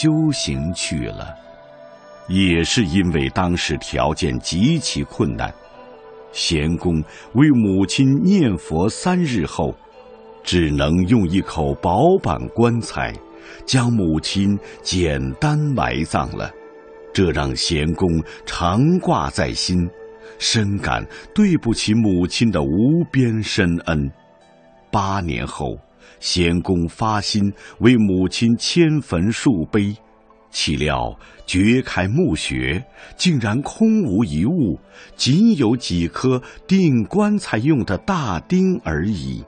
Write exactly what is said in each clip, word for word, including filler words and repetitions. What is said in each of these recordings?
修行去了。也是因为当时条件极其困难，贤公为母亲念佛三日后，只能用一口薄板棺材将母亲简单埋葬了。这让贤公常挂在心，深感对不起母亲的无边深恩。八年后，贤公发心为母亲迁坟树碑，岂料掘开墓穴，竟然空无一物，仅有几颗钉棺材用的大钉而已。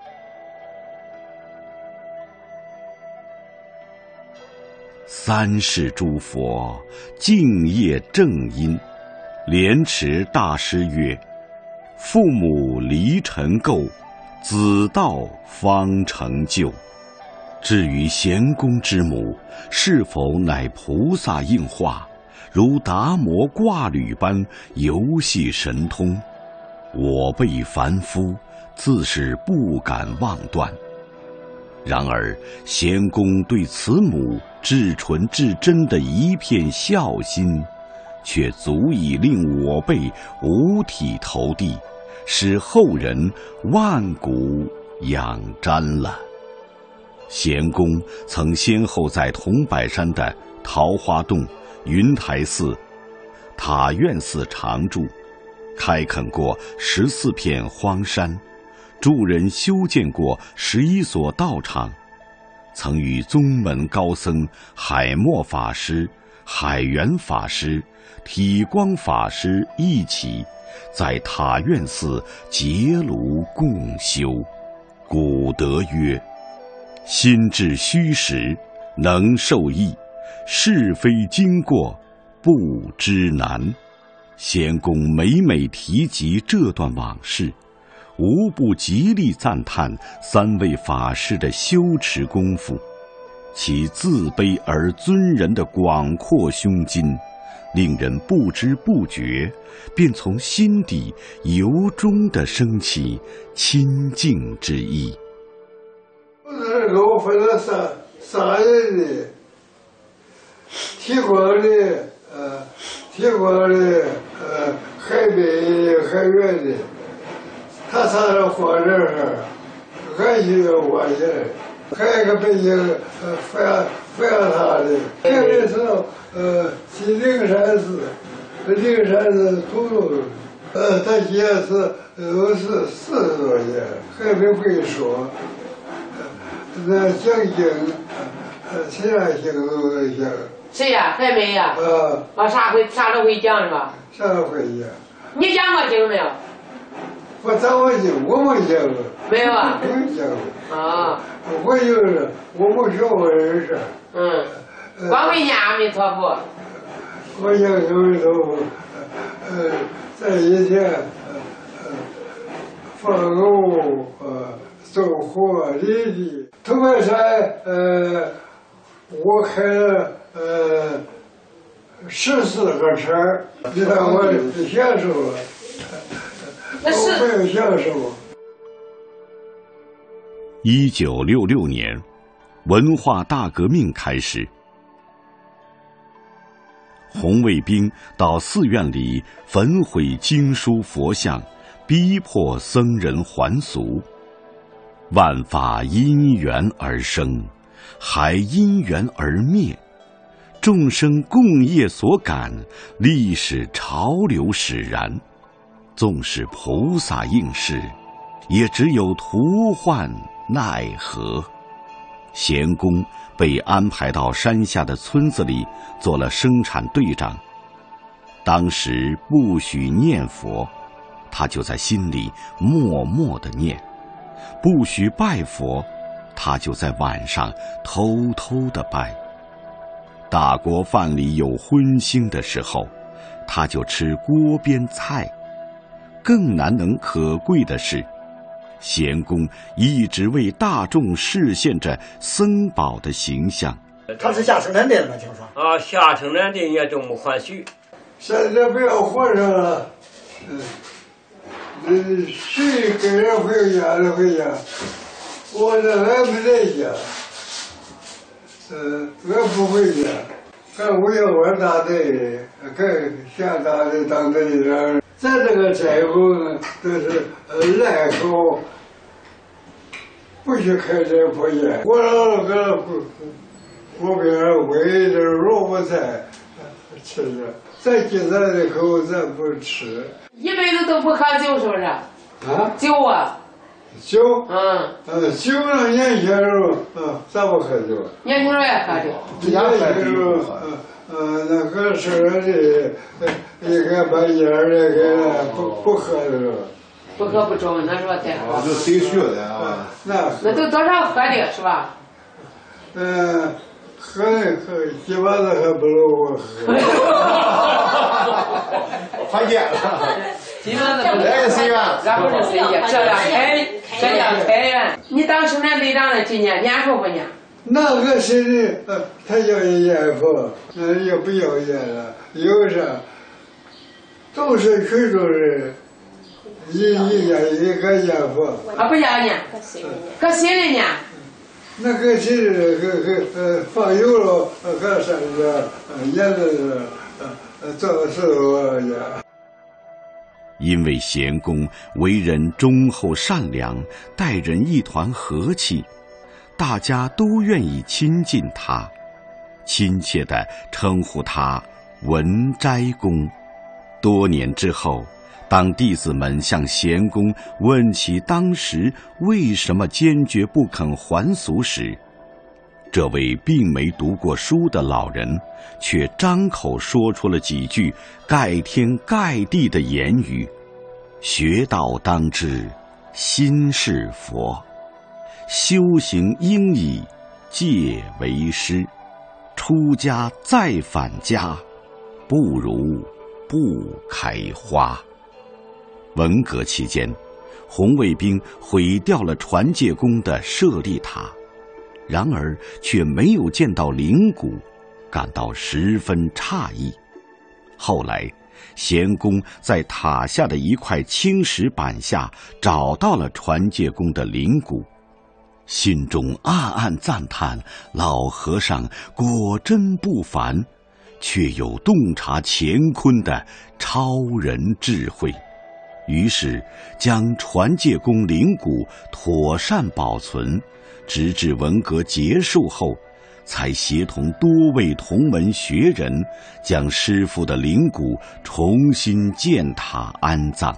三世诸佛敬业正因，莲池大师曰：父母离尘垢，子道方成就。至于贤公之母是否乃菩萨应化，如达摩挂履般游戏神通，我辈凡夫自是不敢妄断。然而贤公对慈母至纯至真的一片孝心，却足以令我辈五体投地，使后人万古仰瞻了。贤公曾先后在桐柏山的桃花洞、云台寺、塔院寺常住，开垦过十四片荒山，助人修建过十一所道场，曾与宗门高僧海默法师、海源法师、体光法师一起在塔院寺结庐共修。古德曰：心至虚实，能受益；是非经过，不知难。贤公每每提及这段往事，无不极力赞叹三位法师的修持功夫，其自卑而尊人的广阔胸襟，令人不知不觉便从心底由衷地升起亲近之意。 给我分了三三人的，提光的，呃，提光的，呃，海北的，海远的，他仨人活这儿，俺就要挖起来。还有一个北京，呃，反反他的，这个是呃，去灵山寺，灵山寺土路，呃，他现在是都是四十多年，还没会说。那讲经，呃，其他经都会讲。 谁呀？还没呀？ 啊。 啊，啥会啥都会讲是吧？ 啥都会讲。 你讲过经没有？ 我讲过经，我没讲过。 没有啊？ 没讲过。 啊。 我就是我没学过人事。 嗯。光会念阿弥陀佛。 我念阿弥陀佛，呃，在以前，呃，放偶，呃。走火离地，头白山，呃，我开了呃十四个车，你看我享受了，我没有享受。 一九六六年，文化大革命开始，红卫兵到寺院里焚毁经书佛像，逼迫僧人还俗。万法因缘而生，还因缘而灭。众生共业所感，历史潮流使然。纵使菩萨应世，也只有徒患奈何。贤公被安排到山下的村子里做了生产队长。当时不许念佛，他就在心里默默地念。不许拜佛，他就在晚上偷偷地拜。大锅饭里有荤腥的时候，他就吃锅边菜。更难能可贵的是，贤公一直为大众示现着僧宝的形象。 他是下生产队的吗？听说啊，下生产队也这么欢喜。 现在不要和尚了，嗯。嗯，谁跟人回家的回家，我这还没在家。 呃，我不会的，俺五月我大队，跟县大队当队长，在这个寨后呢，都是呃赖口，不许开这破烟。我老个湖边围着萝卜菜吃着，再进咱的口咱不吃。 一辈子都不喝酒，是不是？ 啊？ 酒啊。 酒， 嗯， 呃，酒呢，年轻时候，嗯，咱不喝酒。 年轻时候也喝酒。 年轻时候，嗯嗯，那个是的，应该把烟儿那个不不喝的时候。 不喝不中，那时候才喝。 就谁学的啊？ 那那都多少喝的是吧？ 嗯，喝喝几把子还不如我喝。 还见了。 基本上不来个谁呀？ 然后是谁呀？这样开，这样开呀！你当生产队长的几年？年数不年？ 那个谁的，呃，他要烟佛，那也不要烟了，有啥？都是群众人，一一家一个烟佛。 啊，不要呢？搁谁的呢？ 那个谁的，个个呃放油了，呃，搁啥子？呃，烟的，呃呃，做的石头呀。 因为贤公为人忠厚善良，待人一团和气，大家都愿意亲近他，亲切地称呼他文斋公。多年之后，当弟子们向贤公问起当时为什么坚决不肯还俗时，这位并没读过书的老人却张口说出了几句盖天盖地的言语：学道当知心是佛，修行应以戒为师，出家再返家，不如不开花。文革期间，红卫兵毁掉了传戒宫的舍利塔，然而却没有见到灵骨，感到十分诧异。后来贤公在塔下的一块青石板下找到了传戒宫的灵骨，心中暗暗赞叹老和尚果真不凡，却有洞察乾坤的超人智慧，于是将传戒宫灵骨妥善保存，直至文革结束后，才协同多位同门学人将师父的灵骨重新建塔安葬。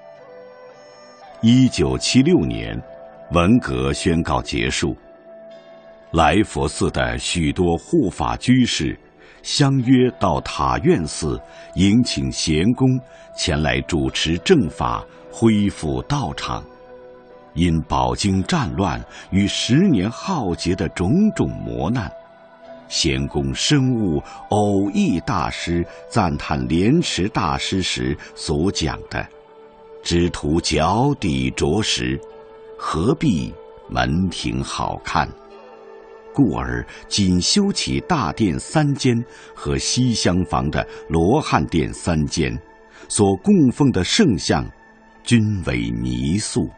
一九七六年，文革宣告结束，来佛寺的许多护法居士相约到塔院寺迎请贤公前来主持正法，恢复道场。因饱经战乱与十年浩劫的种种磨难，贤公深悟偶益大师赞叹莲池大师时所讲的“只图脚底着实，何必门庭好看”，故而仅修起大殿三间和西厢房的罗汉殿三间，所供奉的圣像均为泥塑。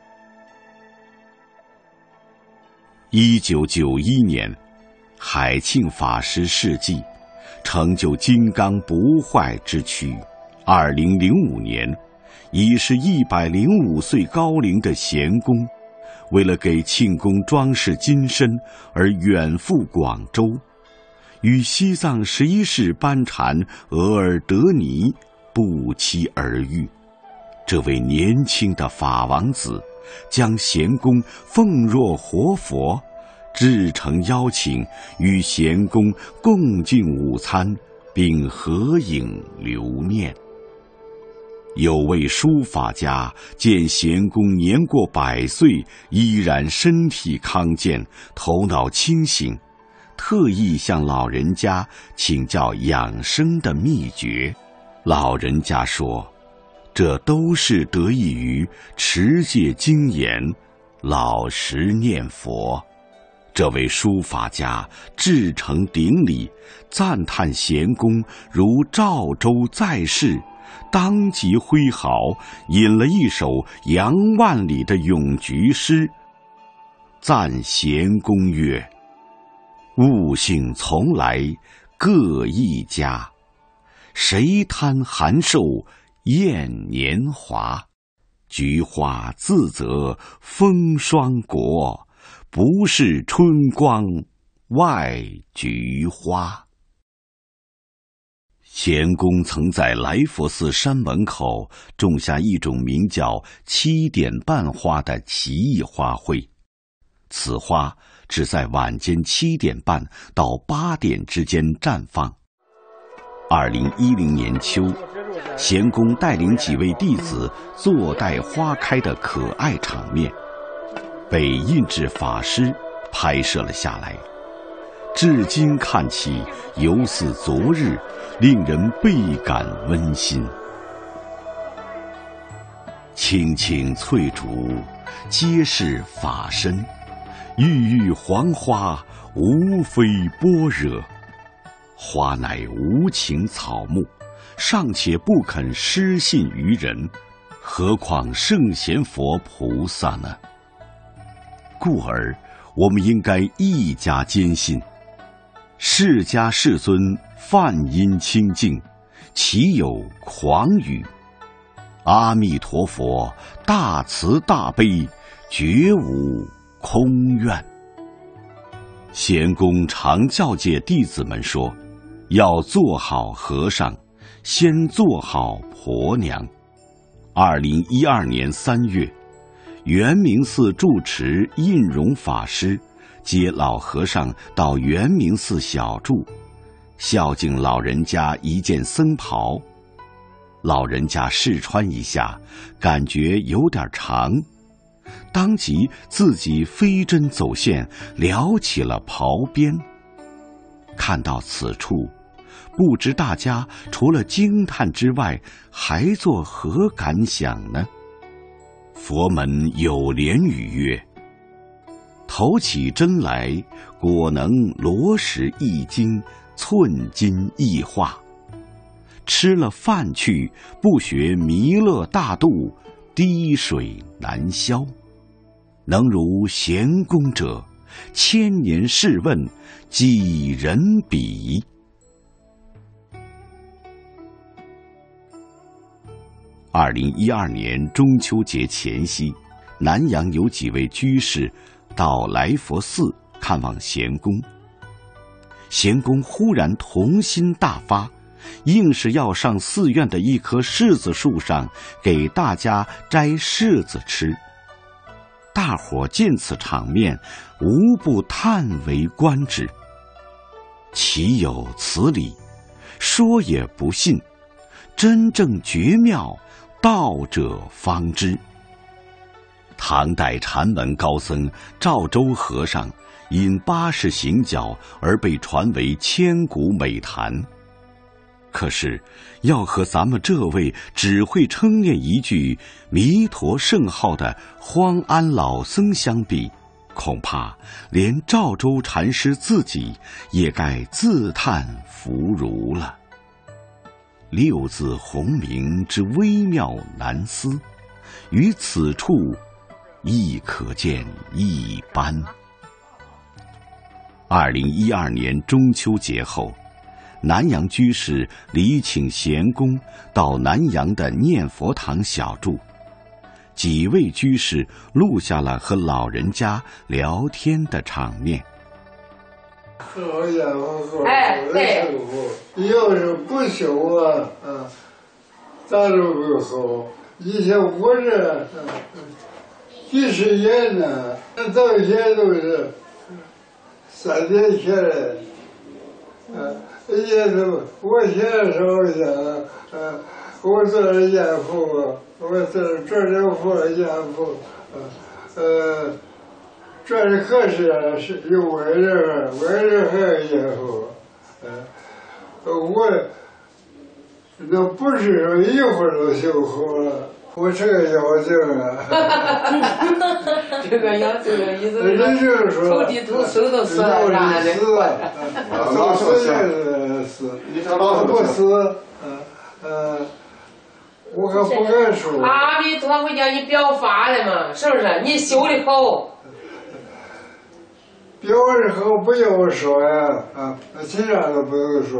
一九九一年，海庆法师事迹，成就金刚不坏之躯。二零零五年，已是一百零五岁高龄的贤公，为了给庆功装饰金身而远赴广州，与西藏十一世班禅额尔德尼不期而遇。这位年轻的法王子将贤公奉若活佛，至诚邀请与贤公共进午餐，并合影留念。有位书法家见贤公年过百岁，依然身体康健，头脑清醒，特意向老人家请教养生的秘诀。老人家说，这都是得益于持戒精严，老实念佛。这位书法家至诚顶礼，赞叹贤公如赵州在世，当即挥毫引了一首杨万里的咏菊诗，赞贤公曰： 悟性从来各一家，谁贪寒瘦厌年华？菊花自责风霜国，不是春光外菊花。咸公曾在来佛寺山门口种下一种名叫七点半花的奇异花卉，此花只在晚间七点半到八点之间绽放。二零一零年秋，咸公带领几位弟子坐待花开的可爱场面，被印制法师拍摄了下来。至今看起犹似昨日，令人倍感温馨。青青翠竹，皆是法身，郁郁黄花，无非般若。花乃无情草木，尚且不肯失信于人，何况圣贤佛菩萨呢？故而我们应该一家坚信，释迦世尊梵音清净，岂有诳语？阿弥陀佛大慈大悲，绝无空愿。咸公常教诫弟子们说，要做好和尚，先做好婆娘。二零一二年三月，圆明寺住持印容法师接老和尚到圆明寺小住，孝敬老人家一件僧袍。老人家试穿一下，感觉有点长，当即自己飞针走线撩起了袍边。看到此处，不知大家除了惊叹之外，还作何感想呢？佛门有莲语曰：投起针来，果能罗石一斤，寸金一化。吃了饭去，不学弥勒大度，滴水难消。能如咸公者，千年试问，几人比？二零一二年中秋节前夕，南阳有几位居士到来佛寺看望咸公。咸公忽然童心大发，硬是要上寺院的一棵柿子树上给大家摘柿子吃。大伙见此场面，无不叹为观止。岂有此理？说也不信，真正绝妙，道者方知。唐代禅门高僧赵州和尚因八十行脚而被传为千古美谈。可是要和咱们这位只会称念一句弥陀圣号的荒安老僧相比，恐怕连赵州禅师自己也该自叹弗如了。六字洪名之微妙难思，于此处亦可见一斑。二零一二年中秋节后，南阳居士礼请咸公到南阳的念佛堂小住，几位居士录下了和老人家聊天的场面。 好家伙，好生活，要是不修啊，啊，咋都不好。以前我这，啊，几十年呢，到现在都是三年前来，啊。也都，我现在说一下，呃，我做了严父，我做做了父严父，呃，做的可是是有为人，为人还有严父，呃，我那不是说一会儿都修好了，我这个妖精啊， 这个妖精的意思人就是说， 投地图手都死了啥的， 老死也死，老不死，嗯呃，我可不敢说。 阿弥陀佛叫你表法了嘛，是不是？你修的好。 表示后不要说呀，啊，其他都不用说。